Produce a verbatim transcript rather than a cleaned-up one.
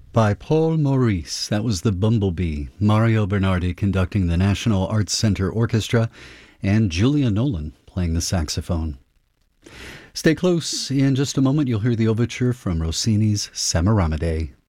By Paul Maurice. That was the Bumblebee. Mario Bernardi conducting the National Arts Center Orchestra and Julia Nolan playing the saxophone. Stay close. In just a moment, you'll hear the overture from Rossini's Semaramide.